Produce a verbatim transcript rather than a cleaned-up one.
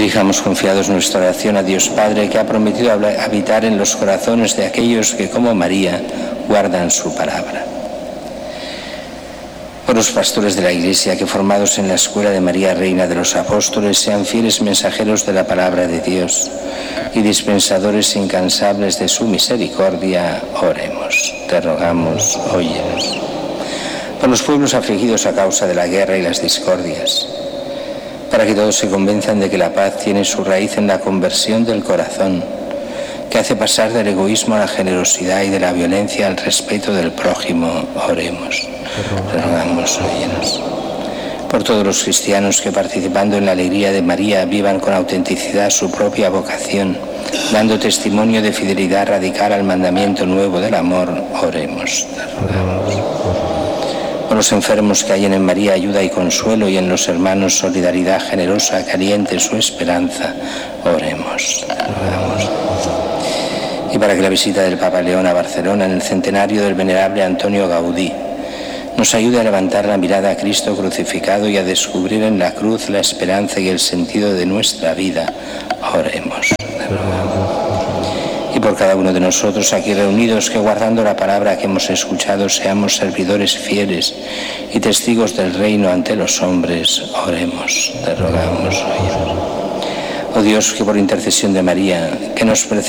Dirijamos confiados nuestra oración a Dios Padre, que ha prometido habitar en los corazones de aquellos que, como María, guardan su palabra. Por los pastores de la Iglesia, que formados en la escuela de María, Reina de los Apóstoles, sean fieles mensajeros de la palabra de Dios y dispensadores incansables de su misericordia, oremos. Te rogamos, óyenos. Por los pueblos afligidos a causa de la guerra y las discordias, para que todos se convenzan de que la paz tiene su raíz en la conversión del corazón, que hace pasar del egoísmo a la generosidad y de la violencia al respeto del prójimo, oremos. Te rogamos, óyenos. Por todos los cristianos que, participando en la alegría de María, vivan con autenticidad su propia vocación, dando testimonio de fidelidad radical al mandamiento nuevo del amor, oremos. Te rogamos. Por los enfermos que hallen en María ayuda y consuelo, y en los hermanos solidaridad generosa que aliente su esperanza, oremos. oremos. Y para que la visita del Papa León a Barcelona en el centenario del venerable Antonio Gaudí nos ayude a levantar la mirada a Cristo crucificado y a descubrir en la cruz la esperanza y el sentido de nuestra vida, oremos. Y por cada uno de nosotros aquí reunidos, que guardando la palabra que hemos escuchado seamos servidores fieles y testigos del reino ante los hombres, oremos. Te rogamos, oh Dios, que por intercesión de María, que nos precede